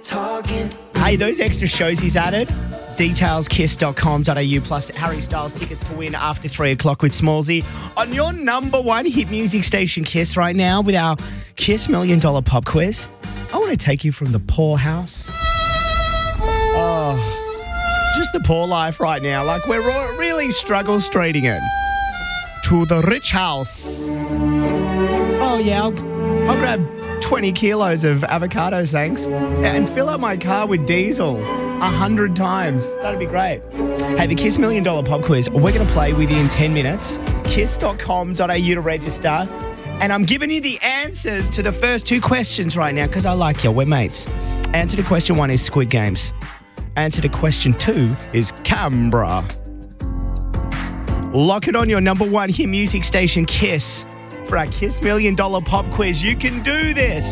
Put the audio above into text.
talking. Hey, those extra shows he's added. Details, kiss.com.au plus Harry Styles tickets to win after 3 o'clock with Smallsy on your number one hit music station, Kiss, right now with our Kiss $1 Million Pop Quiz. I want to take you from the poor house. Just the poor life right now. Like we're really struggle streeting it. To the rich house. Oh, yeah, I'll grab 20 kilos of avocados, thanks. And fill up my car with diesel 100 times. That'd be great. Hey, the Kiss $1 Million Pop Quiz, we're going to play with you in 10 minutes. Kiss.com.au to register. And I'm giving you the answers to the first two questions right now because I like you. We're mates. Answer to question 1 is Squid Games. Answer to question 2 is Canberra. Lock it on your number one hit music station, Kiss. For our Kiss $1 Million Pop Quiz, you can do this.